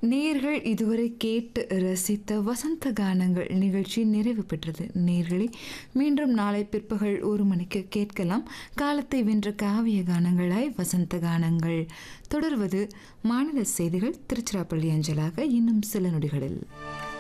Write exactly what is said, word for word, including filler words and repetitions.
நேர்கள் இதுவரை கேட்டு ரசித்த வசந்த கானங்கள் நிகழ்ச்சி நிறைவு பெற்றது. நேர்களை மீண்டும் நாளை பிற்பகல் ஒரு மணிக்கு கேட்கலாம். காலத்தை வென்ற காவிய கானங்களாய் வசந்த கானங்கள் தொடர்வது. மாநில செய்திகள் திருச்சிராப்பள்ளி அஞ்சலாக இன்னும் சில நொடிகளில்.